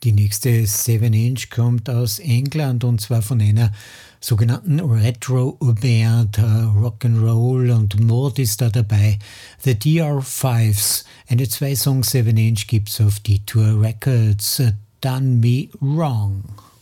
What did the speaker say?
Die nächste 7-Inch kommt aus England und zwar von einer sogenannten Retro-Band. Rock'n'Roll und Mod ist da dabei. The DR5s. Eine 2-Song 7-Inch gibt's auf die Tour Records. Done Me Wrong.